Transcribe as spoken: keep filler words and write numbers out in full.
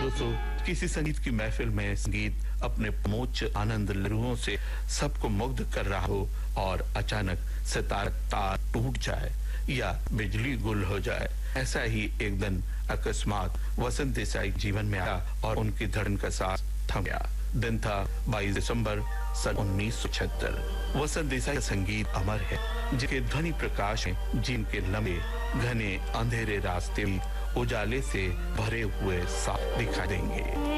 दोस्तों, किसी संगीत की महफिल में संगीत अपने मोच आनंद लहरों से सबको मुग्ध कर रहा हो और अचानक सितार तार टूट जाए या बिजली गुल हो जाए, ऐसा ही एक दिन अकस्मात वसंत देसाई जीवन में आया और उनकी धड़कन का सांस थम गया। दिन था बाईस दिसंबर सन उन्नीस सौ छिहत्तर। वसंत देसाई का संगीत अमर है, जिनके ध्वनि प्रकाश हैं, जिनके लंबे घने अंधेरे रास्ते उजाले से भरे हुए साफ दिखाई देंगे।